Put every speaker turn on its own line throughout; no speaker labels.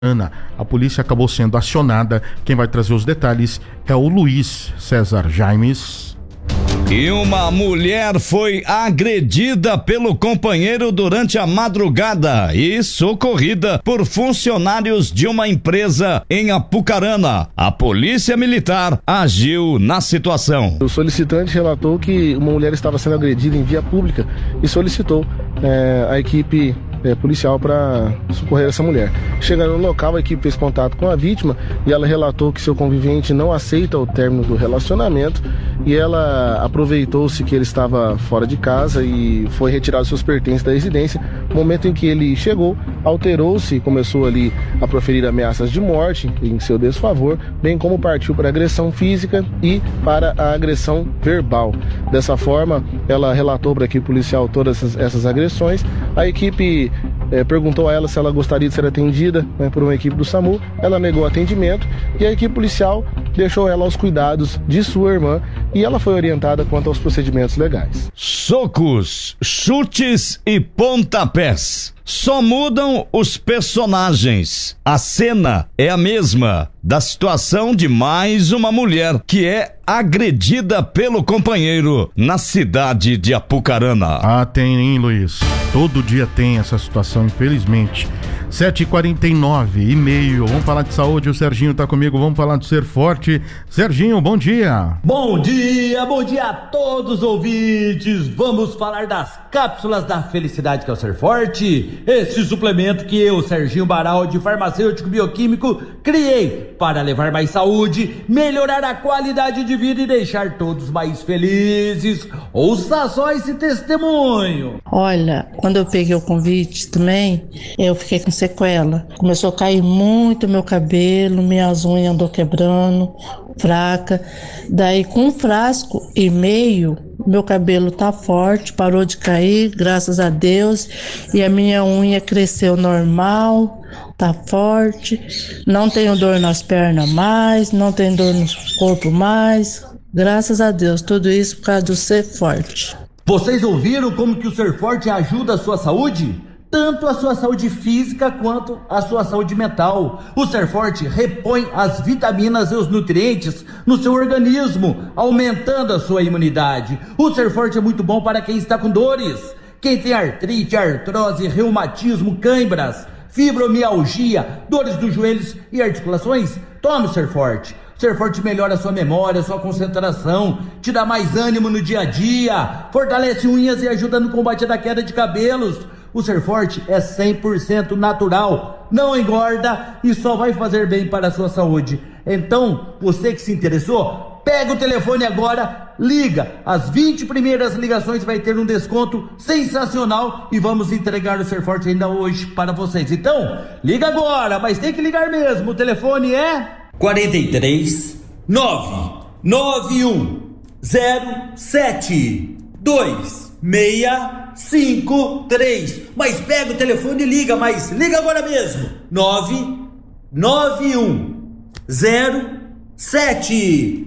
A polícia acabou sendo acionada. Quem vai trazer os detalhes é o Luiz César Jaimes.
E uma mulher foi agredida pelo companheiro durante a madrugada e socorrida por funcionários de uma empresa em Apucarana. A polícia militar agiu na situação.
O solicitante relatou que uma mulher estava sendo agredida em via pública e solicitou a equipe policial para socorrer essa mulher. Chegando no local, a equipe fez contato com a vítima e ela relatou que seu convivente não aceita o término do relacionamento e ela aproveitou-se que ele estava fora de casa e foi retirar seus pertences da residência. No momento em que ele chegou, alterou-se e começou ali a proferir ameaças de morte em seu desfavor, bem como partiu para a agressão física e para a agressão verbal. Dessa forma, ela relatou para a equipe policial todas essas agressões. A equipe perguntou a ela se ela gostaria de ser atendida por uma equipe do SAMU. Ela negou atendimento e a equipe policial deixou ela aos cuidados de sua irmã e ela foi orientada quanto aos procedimentos legais.
Socos, chutes e pontapés. Só mudam os personagens. A cena é a mesma da situação de mais uma mulher que é agredida pelo companheiro na cidade de Apucarana.
Ah, tem, hein, Luiz? Todo dia tem essa situação, infelizmente. 7h49 e meio. Vamos falar de saúde, o Serginho tá comigo, vamos falar do Ser Forte. Serginho, bom dia.
Bom dia a todos os ouvintes. Vamos falar das cápsulas da felicidade, que é o Ser Forte. Esse suplemento que eu, Serginho Baraldi, farmacêutico bioquímico, criei para levar mais saúde, melhorar a qualidade de vida e deixar todos mais felizes. Ouça só esse testemunho.
Olha, quando eu peguei o convite também, eu fiquei com sequela. Começou a cair muito meu cabelo, minhas unhas andou quebrando, fraca. Daí com um frasco e meio, meu cabelo tá forte, parou de cair, graças a Deus. E a minha unha cresceu normal, tá forte. Não tenho dor nas pernas mais, não tenho dor no corpo mais. Graças a Deus, tudo isso por causa do Ser Forte.
Vocês ouviram como que o Ser Forte ajuda a sua saúde? Tanto a sua saúde física quanto a sua saúde mental. O Ser Forte repõe as vitaminas e os nutrientes no seu organismo, aumentando a sua imunidade. O Ser Forte é muito bom para quem está com dores. Quem tem artrite, artrose, reumatismo, câimbras, fibromialgia, dores dos joelhos e articulações, tome o Ser Forte. O Ser Forte melhora a sua memória, a sua concentração, te dá mais ânimo no dia a dia, fortalece unhas e ajuda no combate da queda de cabelos. O Ser Forte é 100% natural, não engorda e só vai fazer bem para a sua saúde. Então, você que se interessou, pega o telefone agora, liga. As 20 primeiras ligações vai ter um desconto sensacional e vamos entregar o Ser Forte ainda hoje para vocês. Então, liga agora, mas tem que ligar mesmo. O telefone é 43 991 07 2653. Mas pega o telefone e liga, mas liga agora mesmo. 991 07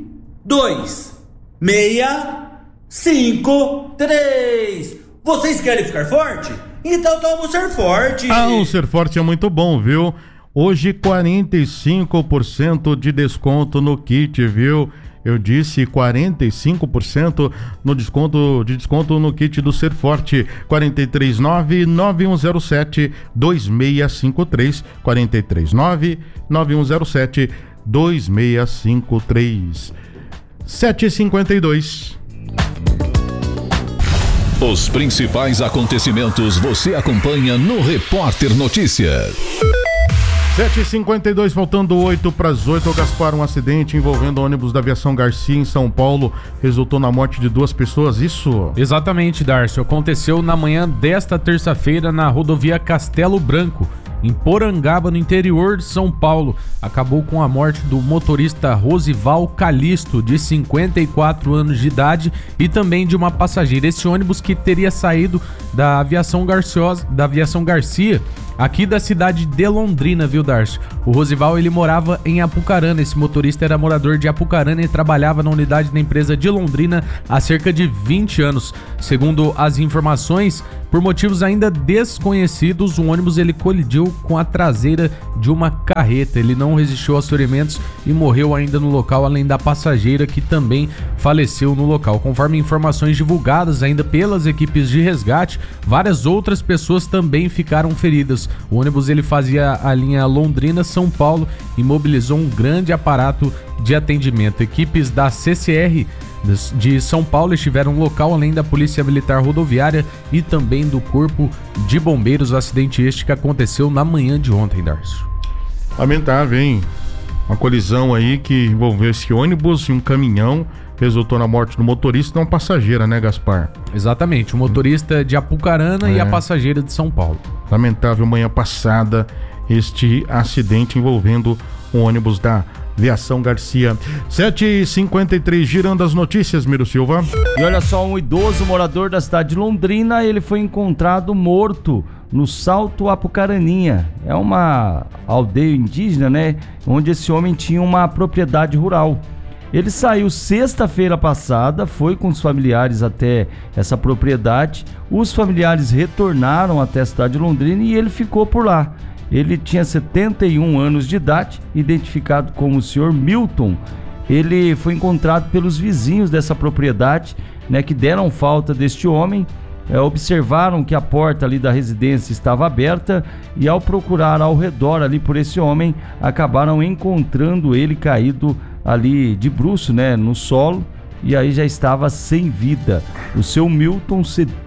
2653. Vocês querem ficar forte? Então toma o Ser Forte.
Ah, o Ser Forte é muito bom, viu? Hoje 45% de desconto no kit, viu? Eu disse 45% no desconto no kit do Ser Forte. 439-9107-2653. 439-9107-2653. 7h52.
Os principais acontecimentos você acompanha no Repórter Notícias.
7h52, faltando 7:08, Gaspar, um acidente envolvendo o ônibus da Aviação Garcia em São Paulo resultou na morte de 2 pessoas, isso?
Exatamente, Darcio. Aconteceu na manhã desta terça-feira na rodovia Castelo Branco, em Porangaba, no interior de São Paulo. Acabou com a morte do motorista Rosival Calisto, de 54 anos de idade, e também de uma passageira. Esse ônibus que teria saído da Aviação Garcia, aqui da cidade de Londrina, viu, Darcio? O Rosival, ele morava em Apucarana. Esse motorista era morador de Apucarana e trabalhava na unidade da empresa de Londrina há cerca de 20 anos. Segundo as informações, Por motivos ainda desconhecidos, o ônibus ele colidiu com a traseira de uma carreta. Ele não resistiu aos ferimentos e morreu ainda no local, além da passageira que também faleceu no local. Conforme informações divulgadas ainda pelas equipes de resgate, várias outras pessoas também ficaram feridas. O ônibus ele fazia a linha Londrina-São Paulo e mobilizou um grande aparato de atendimento. Equipes da CCR de São Paulo estiveram no local, além da Polícia Militar Rodoviária e também do Corpo de Bombeiros. O acidente este que aconteceu na manhã de ontem, Darcio.
Lamentável, hein? Uma colisão aí que envolveu esse ônibus e um caminhão, resultou na morte do motorista e uma passageira, né, Gaspar?
Exatamente, o motorista de Apucarana e a passageira de São Paulo.
Lamentável, manhã passada, este acidente envolvendo um ônibus da Viação Garcia. 7h53, girando as notícias, Miro Silva.
E olha só, um idoso morador da cidade de Londrina, ele foi encontrado morto no Salto Apucaraninha. É uma aldeia indígena, né? Onde esse homem tinha uma propriedade rural. Ele saiu sexta-feira passada, foi com os familiares até essa propriedade. Os familiares retornaram até a cidade de Londrina e ele ficou por lá. Ele tinha 71 anos de idade, identificado como o senhor Milton. Ele foi encontrado pelos vizinhos dessa propriedade, né, que deram falta deste homem. Observaram que a porta ali da residência estava aberta e ao procurar ao redor ali por esse homem, acabaram encontrando ele caído ali de bruço, né, no solo, e aí já estava sem vida. O seu Milton,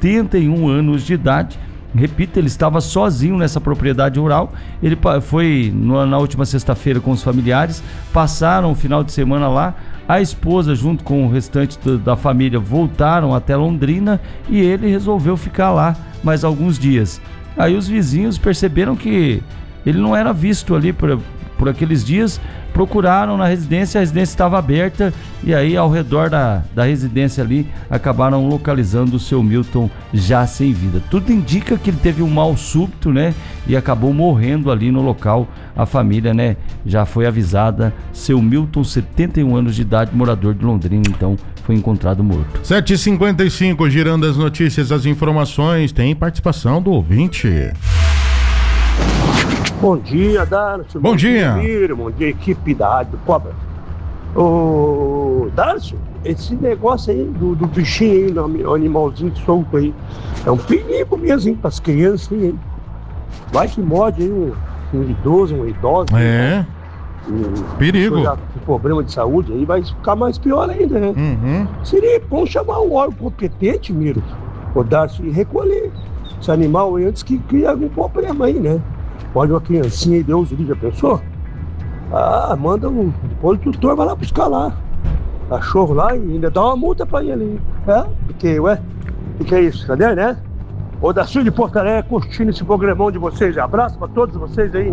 71 anos de idade. Repito, ele estava sozinho nessa propriedade rural. Ele foi na última sexta-feira com os familiares, passaram o final de semana lá. A esposa, junto com o restante da família, voltaram até Londrina e ele resolveu ficar lá mais alguns dias. Aí os vizinhos perceberam que ele não era visto ali por aqueles dias, procuraram na residência, a residência estava aberta e aí ao redor da residência ali acabaram localizando o seu Milton já sem vida. Tudo indica que ele teve um mal súbito, né? E acabou morrendo ali no local. A família, né, já foi avisada. Seu Milton, 71 anos de idade, morador de Londrina, então foi encontrado morto.
7h55, girando as notícias, as informações, tem participação do ouvinte.
Bom dia, Darcio.
Bom dia.
Bom dia, equipe da Rádio Cobra. Ô, Darcio, esse negócio aí do bichinho aí, o animalzinho solto aí, é um perigo mesmo, hein, pras crianças aí, hein? Vai que morde aí um idoso, uma idosa.
É. Perigo.
Com problema de saúde aí vai ficar mais pior ainda, né?
Uhum.
Seria bom chamar um órgão competente, Miro, o Darcio, e recolher esse animal aí antes que crie algum problema aí, né? Pode uma criancinha e Deus livre, já pensou? Manda depois o tutor vai lá buscar lá. Cachorro lá e ainda dá uma multa pra ele. Porque, o que é isso? Cadê, né? Ô, da Sul de Porto Alegre, curtindo esse programão de vocês. Abraço pra todos vocês aí.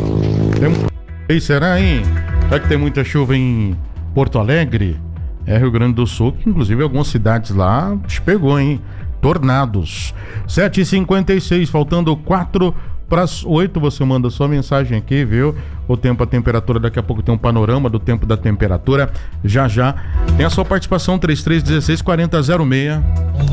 E será, hein? Será que tem muita chuva em Porto Alegre? É Rio Grande do Sul, que inclusive algumas cidades lá pegou, hein? Tornados. 7h56, faltando 4 para as 8, você manda sua mensagem aqui, viu? O tempo, a temperatura, daqui a pouco tem um panorama do tempo da temperatura. Já tem a sua participação, 3316-4006.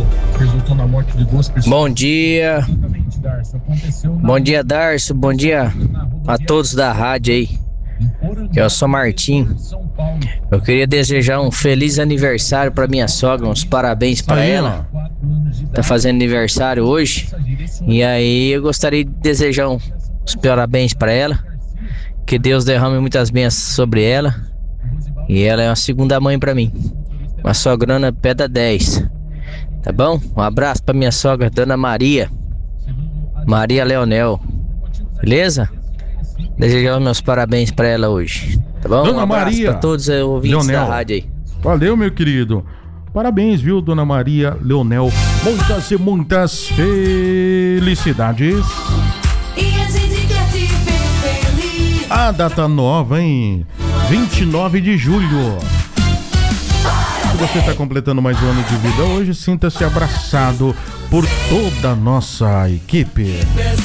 Bom dia. Bom dia, Darcio. Bom dia a todos da rádio aí. Eu sou Martim. Eu queria desejar um feliz aniversário para minha sogra, uns parabéns para ela. Tá fazendo aniversário hoje. E aí eu gostaria de desejar uns parabéns para ela. Que Deus derrame muitas bênçãos sobre ela. E ela é uma segunda mãe para mim. Uma sograna peda 10. Tá bom? Um abraço para minha sogra, Dona Maria Leonel. Beleza? Desejar meus parabéns para ela hoje. Tá bom?
Dona
um abraço
Maria
para todos os ouvintes
Leonel.
da rádio aí.
Valeu, meu querido. Parabéns, viu, Dona Maria Leonel. Muitas e muitas felicidades.
E a gente quer te ver feliz.
A data nova, hein? 29 de julho. Se você está completando mais um ano de vida hoje, sinta-se abraçado por toda a nossa equipe.